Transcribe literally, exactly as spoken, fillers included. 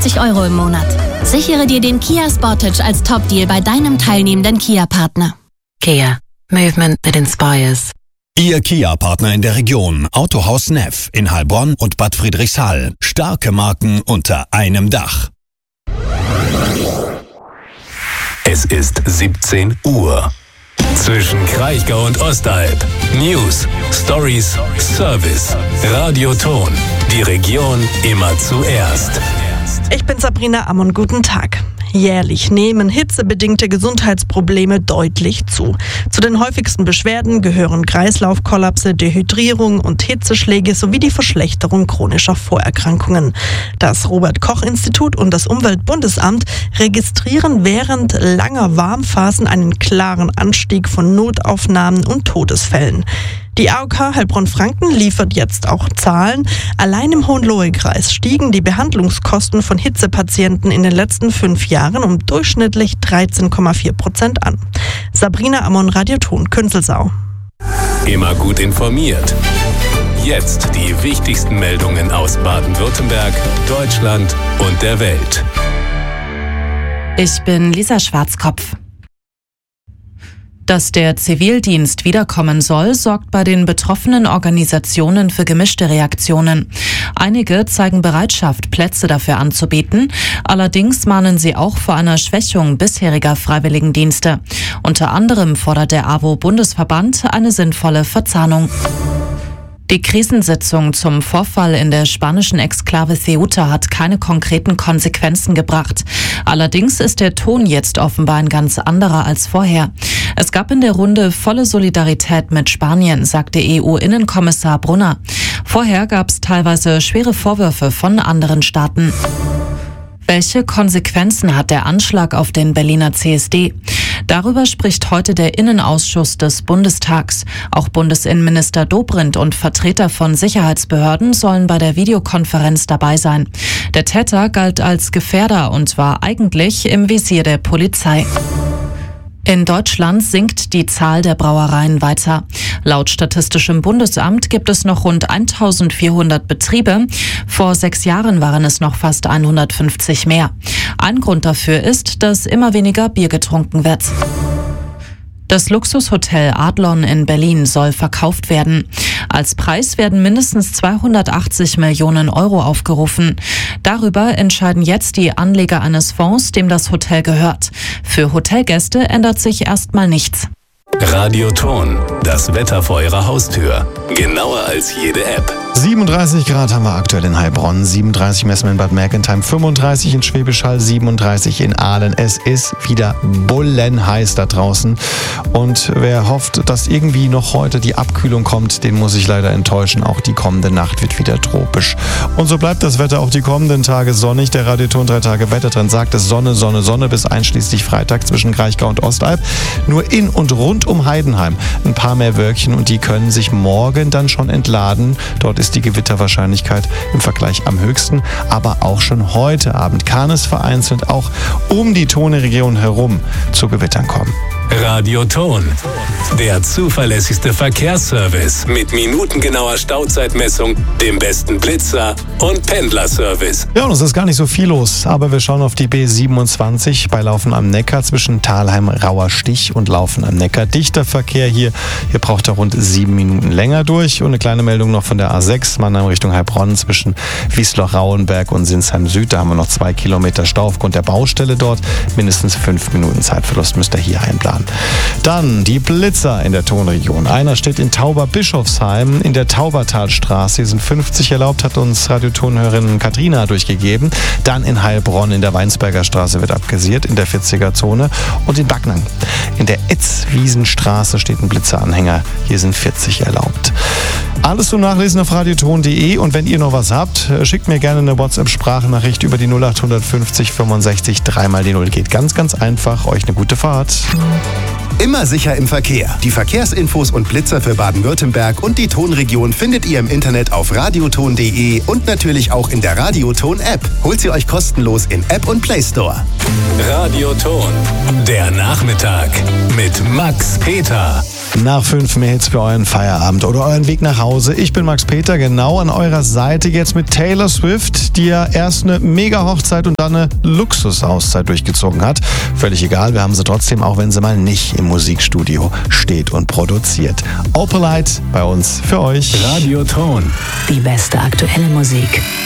vierundfünfzig Euro im Monat. Sichere dir den Kia Sportage als Top-Deal bei deinem teilnehmenden Kia-Partner. Kia. Movement that inspires. Ihr Kia-Partner in der Region. Autohaus Neff in Heilbronn und Bad Friedrichshall. Starke Marken unter einem Dach. Es ist siebzehn Uhr. Zwischen Kraichgau und Ostalb. News, Stories, Service. Radioton. Die Region immer zuerst. Ich bin Sabrina Ammon, guten Tag. Jährlich nehmen hitzebedingte Gesundheitsprobleme deutlich zu. Zu den häufigsten Beschwerden gehören Kreislaufkollapse, Dehydrierung und Hitzeschläge sowie die Verschlechterung chronischer Vorerkrankungen. Das Robert-Koch-Institut und das Umweltbundesamt registrieren während langer Warmphasen einen klaren Anstieg von Notaufnahmen und Todesfällen. Die A O K Heilbronn-Franken liefert jetzt auch Zahlen. Allein im Hohenlohe-Kreis stiegen die Behandlungskosten von Hitzepatienten in den letzten fünf Jahren um durchschnittlich dreizehn Komma vier Prozent an. Sabrina Ammon, Radioton, Künzelsau. Immer gut informiert. Jetzt die wichtigsten Meldungen aus Baden-Württemberg, Deutschland und der Welt. Ich bin Lisa Schwarzkopf. Dass der Zivildienst wiederkommen soll, sorgt bei den betroffenen Organisationen für gemischte Reaktionen. Einige zeigen Bereitschaft, Plätze dafür anzubieten. Allerdings mahnen sie auch vor einer Schwächung bisheriger Freiwilligendienste. Unter anderem fordert der A W O-Bundesverband eine sinnvolle Verzahnung. Die Krisensitzung zum Vorfall in der spanischen Exklave Ceuta hat keine konkreten Konsequenzen gebracht. Allerdings ist der Ton jetzt offenbar ein ganz anderer als vorher. Es gab in der Runde volle Solidarität mit Spanien, sagte E U-Innenkommissar Brunner. Vorher gab es teilweise schwere Vorwürfe von anderen Staaten. Welche Konsequenzen hat der Anschlag auf den Berliner C S D? Darüber spricht heute der Innenausschuss des Bundestags. Auch Bundesinnenminister Dobrindt und Vertreter von Sicherheitsbehörden sollen bei der Videokonferenz dabei sein. Der Täter galt als Gefährder und war eigentlich im Visier der Polizei. In Deutschland sinkt die Zahl der Brauereien weiter. Laut Statistischem Bundesamt gibt es noch rund eintausendvierhundert Betriebe. Vor sechs Jahren waren es noch fast hundertfünfzig mehr. Ein Grund dafür ist, dass immer weniger Bier getrunken wird. Das Luxushotel Adlon in Berlin soll verkauft werden. Als Preis werden mindestens zweihundertachtzig Millionen Euro aufgerufen. Darüber entscheiden jetzt die Anleger eines Fonds, dem das Hotel gehört. Für Hotelgäste ändert sich erstmal nichts. Radioton, das Wetter vor Ihrer Haustür. Genauer als jede App. siebenunddreißig Grad haben wir aktuell in Heilbronn, siebenunddreißig messen wir in Bad Mergentheim, fünfunddreißig in Schwäbisch Hall, siebenunddreißig in Aalen. Es ist wieder bullenheiß da draußen. Und wer hofft, dass irgendwie noch heute die Abkühlung kommt, den muss ich leider enttäuschen. Auch die kommende Nacht wird wieder tropisch. Und so bleibt das Wetter auch die kommenden Tage sonnig. Der Radioton drei Tage Wettertrend sagt es Sonne, Sonne, Sonne bis einschließlich Freitag zwischen Kraichgau und Ostalb. Nur in und rund um Heidenheim ein paar mehr Wölkchen und die können sich morgen dann schon entladen. Dort ist die Gewitterwahrscheinlichkeit im Vergleich am höchsten, aber auch schon heute Abend kann es vereinzelt auch um die Tone-Region herum zu Gewittern kommen. Radioton, der zuverlässigste Verkehrsservice mit minutengenauer Stauzeitmessung, dem besten Blitzer und Pendlerservice. Ja, und es ist gar nicht so viel los, aber wir schauen auf die B siebenundzwanzig bei Laufen am Neckar zwischen Thalheim-Rauer-Stich und Laufen am Neckar. Dichter Verkehr hier, hier braucht er rund sieben Minuten länger durch. Und eine kleine Meldung noch von der A sechs, Mannheim Richtung Heilbronn zwischen Wiesloch-Rauenberg und Sinsheim Süd. Da haben wir noch zwei Kilometer Stau aufgrund der Baustelle dort. Mindestens fünf Minuten Zeitverlust müsst ihr hier einplanen. Dann die Blitzer in der Tonregion. Einer steht in Tauber-Bischofsheim in der Taubertalstraße. Hier sind fünfzig erlaubt, hat uns Radiotonhörerin Katrina durchgegeben. Dann in Heilbronn in der Weinsberger Straße wird abgasiert in der vierziger-Zone. Und in Backnang in der Etzwiesenstraße steht ein Blitzeranhänger. Hier sind vierzig erlaubt. Alles zum Nachlesen auf radioton punkt de und wenn ihr noch was habt, schickt mir gerne eine WhatsApp-Sprachnachricht über die null acht fünfzig fünfundsechzig dreimal die null. Geht ganz, ganz einfach. Euch eine gute Fahrt. Immer sicher im Verkehr. Die Verkehrsinfos und Blitzer für Baden-Württemberg und die Tonregion findet ihr im Internet auf radioton punkt de und natürlich auch in der Radioton-App. Holt sie euch kostenlos in App und Play Store. Radioton, der Nachmittag mit Max Peter. Nach fünf mehr Hits für euren Feierabend oder euren Weg nach Hause. Ich bin Max Peter, genau an eurer Seite jetzt mit Taylor Swift, die ja erst eine Mega-Hochzeit und dann eine Luxus-Auszeit durchgezogen hat. Völlig egal, wir haben sie trotzdem, auch wenn sie mal nicht im Musikstudio steht und produziert. Opalite bei uns für euch. Radioton. Die beste aktuelle Musik.